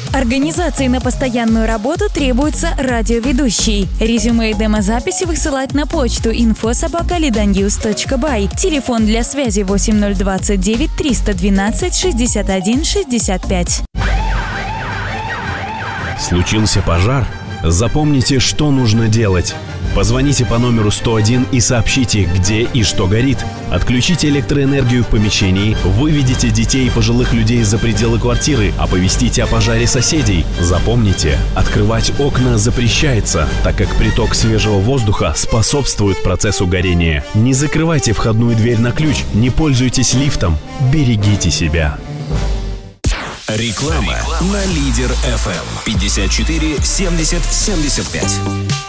Организации на постоянную работу требуется радиоведущий. Резюме и демозаписи высылать на почту info@lidanews.by. Телефон для связи 8029 312 61 65. Случился пожар? Запомните, что нужно делать. Позвоните по номеру 101 и сообщите, где и что горит. Отключите электроэнергию в помещении, выведите детей и пожилых людей за пределы квартиры, оповестите о пожаре соседей. Запомните, открывать окна запрещается, так как приток свежего воздуха способствует процессу горения. Не закрывайте входную дверь на ключ, не пользуйтесь лифтом, берегите себя. Реклама на Лидер ФМ 54 70 75.